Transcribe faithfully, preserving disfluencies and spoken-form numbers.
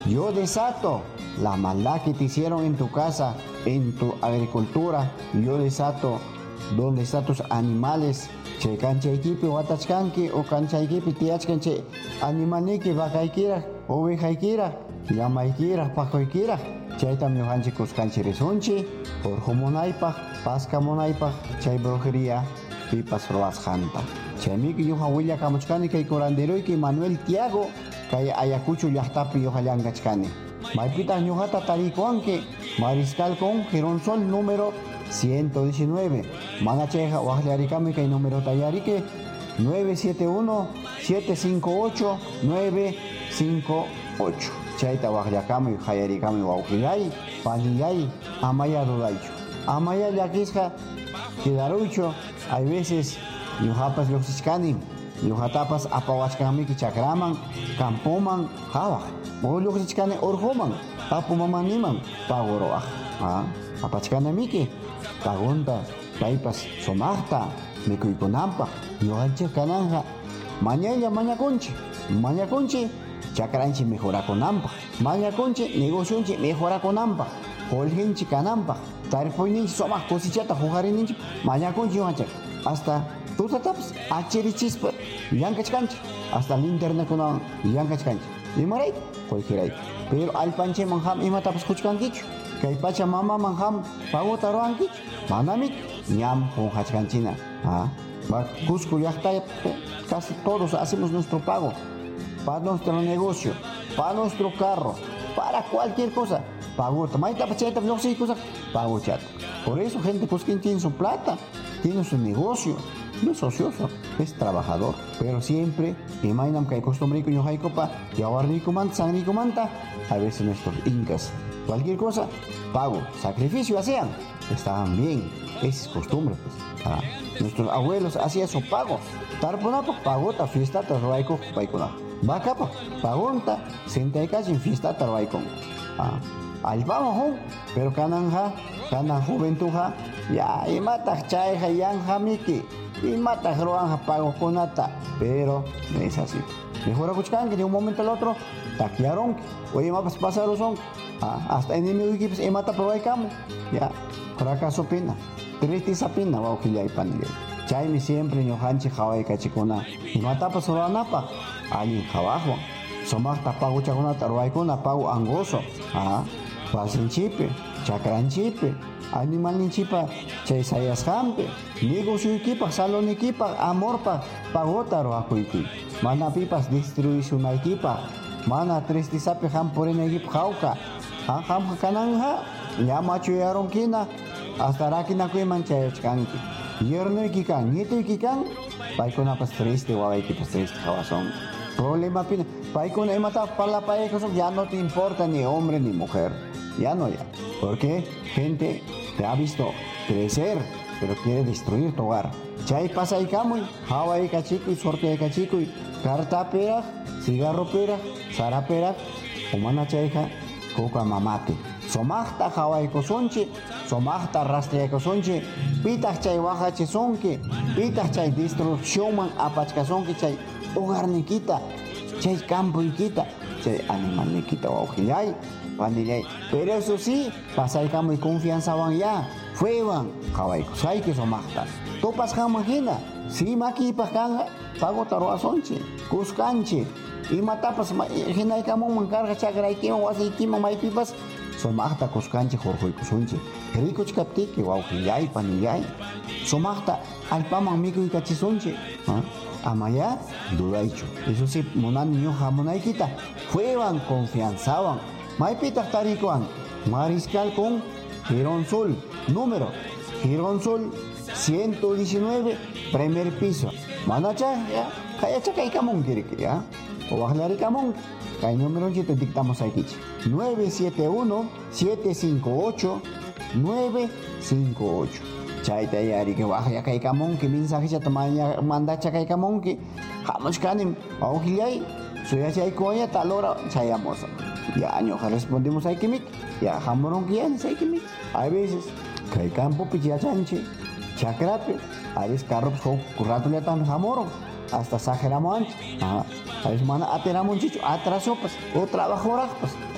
Yo desato la maldad que te hicieron en tu casa, en tu agricultura. Yo desato donde están tus animales. Che canchaykipi watachkanki o canchaykipi tiachkanche animalniki vakaykira, ovejaykira, llamaykira, pajuykira. Chaytam ñuqanchik kuskanchik risunchik urqumunaypaq, paskamunaypaq chay brujería pipas ruwasqanta. Chaymiki ñuqa willakamuchkani kay curanderuyki Manuel Tiago kay Ayacucho llaqtapi ñuqa llankachkani. Maypitaq ñuqata tarikuwanki Mariscal con Gironsol número ciento diecinueve. Mana chayqa waqllarikami kay número tayariki nueve siete uno, siete cinco ocho, nueve cinco ocho. Chayta waqllakami qayarikami wawqillay, panillay, amaya ruraychu. Amaya llakisqa kidaruychu, hay veces ñuqapas lluqsishkani, ñuqatapas apawachkanmiki chakraman, campoman, qhawaq. O lluqsishkani urquman, apu mamaniman paguruwaq. Ah, apachkanamiki pagunta paypas sumaqta mikuykunanpaq. Ñuqanchik kananqa mañalla mañakunchik, mañakunchik chakranchik mejorakunanpaq, mañakunchik negocionchik mejorakunanpaq, qulqinchik kananpaq, tarpuyninchik sumaq cosechata huqarininchik mañakunchik ñuqanchik. Hasta tutatapas achirichispa llankachkanchik, hasta linternakunawan llankachkanchik. Imarayta qoyjirayta. Pero allpanchayman ham imatapas quchkankichu. Kay pacha mamaman ham paguta ruwankichu. Manamik ñam qunqachkanchina. Ah, Cusco llaqtaypi casi todos hacemos nuestro pago para nuestro negocio, para nuestro carro, para cualquier cosa. Paguta. Mayta pachayta lluqsiykusa paguchata. Por eso gente Cusquín tiene su plata, tiene su negocio. No es ocioso, es trabajador. Pero siempre, imaginam que hay costumbre que ñuqaykupa yawarnikumanta, sangrikumanta, a veces nuestros incas. Cualquier cosa, pago, sacrificio hacían, estaban bien. Esa es costumbre, pues. Ah, nuestros abuelos hacían su pago. Tarpunapa, pagota, fiestata, roaiko, paikuna. Bacapa, pagonta, sentaikachin, fiestata, roaiko. Ah, alpama, pero cananja, canan juventuja, ya, y mata chayja, yanja, miki. Y mata roanja pago conata, pero no es así. Mejor escuchan que de un momento al otro taquearon, oye más pasaron son, ah, hasta enemigo equipos y mata por ahí camo, ya, fracaso pena, triste esa pena va a ojillar y panile. Chaymi siempre ñojanchi jawai kachikuna, y mata pasó a napa, alguien jabajo, somasta pago chaconata, roaicona pago angoso, ah, pasen chipe, chacran chipe. Animal ni chipa chay sayas hampe negocio equipa salón equipa amor pa pagota ro akuiki mana pipas distribución equipa mana tres disape ham por en equip jauka ham ham kananja ya macho yaron kina hasta rakina ku mancha chkanki yerno ekikan nieto ekikan paikona pas triste wa equipas triste jawason problema pina paikona emata pala paikos ya no te importa ni hombre ni mujer. Ya no, ya. Porque gente te ha visto crecer, pero quiere destruir tu hogar. Chay pasa y camuy, hawa y cachico y sorte y cachico y carta pera, cigarro pera, sara pera, humana chayja, coca mamate. Somachta hawa y cosonche, somachta rastre y cosonche, pitas chay baja chesonque, pitas chay destrucción man apachcasonque chay hogar niquita, chay campo niquita, chay animal niquita o ojillay. Pandillay. Pero eso sí, pasay kamo y confianza van ya. Fueban, kawai kusay que somachta. Topas jamajina. Si maki pakanga, pago taro asonche. Cuscanche. Y matapas, hinay kamo mancarga chagray kima, wasay kima, may pipas. Somachta cuscanche, jorjoy kusunche. Rico chikaptiki, wauhillay, panillay. Somachta, alpaman miku y cachisonche. Amaya, dudaicho. Eso sí, monan niño jamonaikita. Fueban, confianzaban. Maipita tarikuan, Mariscal con Gironsol, número Gironsol ciento diecinueve, primer piso. Manacha, ya, kaya chakay kamong kiriki, ya. O bajalari kamong, kay número te dictamos aquí. nueve siete uno, siete cinco ocho, nueve cinco ocho. Chayta yari que baja kay kamong, que mensaje ya tomaya manda chakay kamong, que hamos kanim, aujillay, suya chay koya talora chayamos. Ya ñoja respondimos a Ikimik, ya jamoron que ya hay Ikimik. Hay veces que hay campo pichiachanche, chacrape, a veces carros currato le tan jamoron, hasta sajeramos antes. A veces mana ateramos chicho, atrás sopas, o trabajo pues.